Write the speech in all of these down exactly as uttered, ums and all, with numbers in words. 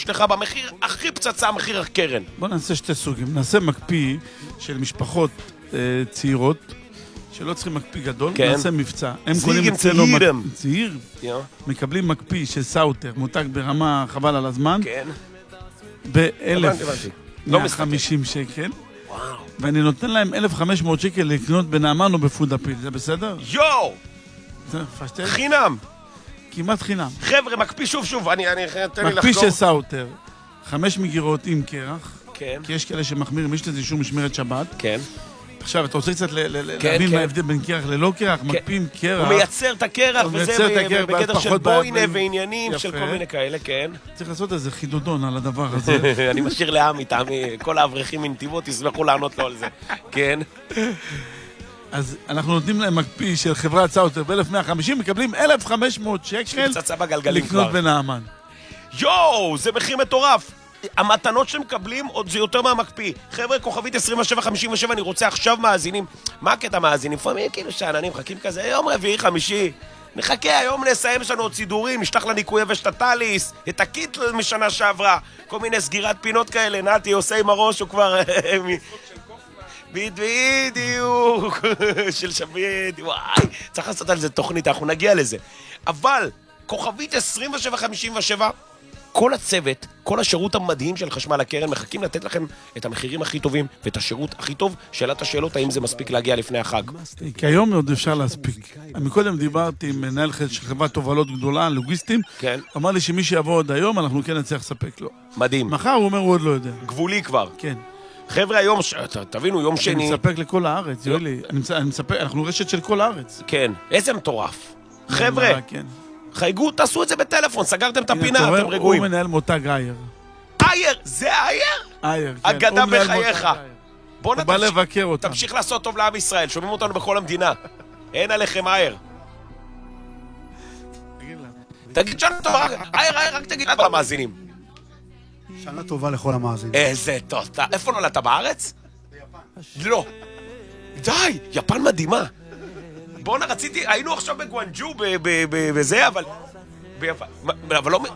יש לך במחיר הכי פצצה, מחיר הקרן. בוא נעשה שתי סוגים. נעשה מקפיא של משפחות אה, צעירות, שלא צריכים מקפיא גדול, כן. נעשה מבצע. הם קונים אצלנו צעיר, yeah. מקבלים מקפיא של סאוטר, מותג ברמה חבל על הזמן, כן. ב-אלף מאה וחמישים שקל. וואו. ואני נותן להם אלף וחמש מאות שקל לקנות בנעמן או בפודאפיל, זה בסדר? יואו! פשטל? חינם! כמעט חינם. חבר'ה, מקפיא שוב שוב, אני, אני, תן לי לחזור. מקפיא של סאוטר, חמש מגירות עם קרח, כן. כי יש כאלה שמחמירים, יש לזה אישור משמרת שבת. כן. עכשיו, אתה רוצה קצת להבין מה ההבדל בין קרח ללא קרח, מקפיאים קרח. הוא מייצר את הקרח, וזה בגדר של בוינה ועניינים של כל מיני כאלה, כן. צריך לעשות איזה חידודון על הדבר הזה. אני משאיר לעמי, תעמי, כל האברכים מנתיבות ישמחו לענות לו על זה, כן. אז אנחנו נותנים להם מקפיא של חברת סאוטר ב-אלף מאה וחמישים, מקבלים אלף וחמש מאות שקל לקנות בנעמן. יואו, זה מחיר מטורף. המתנות שאתם מקבלים עוד זה יותר מהמקפיא. חבר'ה, כוכבית עשרים ושבע חמישים ושבע, אני רוצה עכשיו מאזינים. מה הקטע מאזינים? לפעמים כאילו שעננים מחכים כזה, יום רביעי חמישי. נחכה, היום נסיים, יש לנו עוד סידורים, נשלח לניקוי יבש את הטליס, את הקיט משנה שעברה, כל מיני סגירת פינות כאלה, נתי עושה עם הראש, הוא כבר... בדיוק, של שביט, וואי, צריך לעשות על זה תוכנית, אנחנו נגיע לזה. אבל, כוכבית עשרים ושבע חמישים ושבע, כל הצוות, כל השירות המדהים של חשמל הקרן, מחכים לתת לכם את המחירים הכי טובים ואת השירות הכי טוב. שאלת השאלות, האם זה מספיק להגיע לפני החג? כי היום עוד אפשר להספיק. מקודם דיברתי עם מנהל של חברת תובלות גדולה, לוגיסטים, כן. אמר לי שמי שיבוא עוד היום, אנחנו כן נצליח לספק לו. מדהים. מחר הוא אומר, הוא עוד לא יודע. גבולי כבר. כן. חבר'ה, היום, תבינו, יום שני... אני מספק לכל הארץ, יולי. אני מספק, אנחנו רשת של כל הארץ. כן. איזה מטורף. חבר'ה, חייגו, תעשו את זה בטלפון, סגרתם את הפינה, אתם רגועים. הוא מנהל מותג אייר. אייר? זה אייר? אייר, כן. אגדה בחייך. הוא בא לבקר אותם. תמשיך לעשות טוב לעם ישראל, שומעים אותנו בכל המדינה. אין עליכם אייר. תגיד שנה טובה, אייר, אייר, רק תגיד לכל המאזינים. שנה טובה לכל המאזינים. איזה טוב. איפה נולדת, בארץ? ביפן. לא. די, יפן מדהימה. בואנה, רציתי, היינו עכשיו בגואנג'ו בזה, אבל... אבל לא...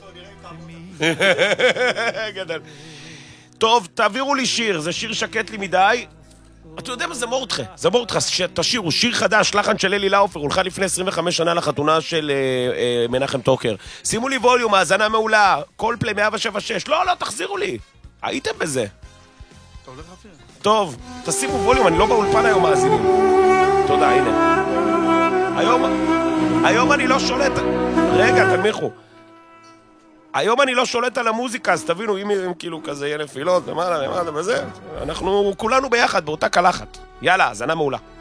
גדל. טוב, תעבירו לי שיר, זה שיר שקט לי מדי. אתה יודע מה, זה מורדכה, זה מורדכה, תשירו, שיר חדש, לחן של אלי לאופר, הולכה לפני עשרים וחמש שנה לחתונה של מנחם טוקר. שימו לי ווליום, האזנה מעולה, כל פלי מאה שבע שש, לא, לא, תחזירו לי, הייתם בזה. טוב, תשימו ווליום, אני לא באולפן היום מאזינים. תודה, הנה. היום, היום אני לא שולט... רגע, תנמיכו. היום אני לא שולט על המוזיקה, אז תבינו, אם, אם כאילו כזה יהיה נפילות, למעלה, למעלה, וזה, אנחנו כולנו ביחד, באותה קלחת. יאללה, הזנה מעולה.